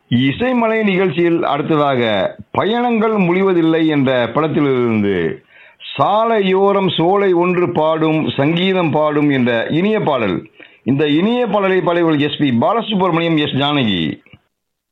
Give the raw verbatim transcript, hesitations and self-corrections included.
இசைமலை நிகழ்ச்சியில் அடுத்ததாக பயணங்கள் முடிவதில்லை என்ற படத்திலிருந்து சாலையோரம் சோலை ஒன்று பாடும் சங்கீதம் பாடும் என்ற இனிய பாடல். இந்த இனிய பாடலை பாடியவர்கள் S B Balasubramaniam, S Janaki.